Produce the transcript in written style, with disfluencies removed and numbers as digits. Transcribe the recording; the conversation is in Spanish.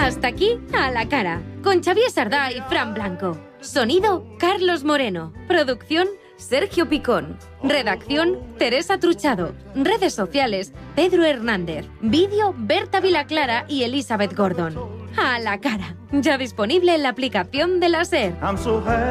Hasta aquí, A la Cara, con Xavier Sardá y Fran Blanco. Sonido, Carlos Moreno. Producción, Sergio Picón. Redacción, Teresa Truchado. Redes sociales, Pedro Hernández. Vídeo, Berta Vilaclara y Elizabeth Gordon. A la Cara, ya disponible en la aplicación de la SER.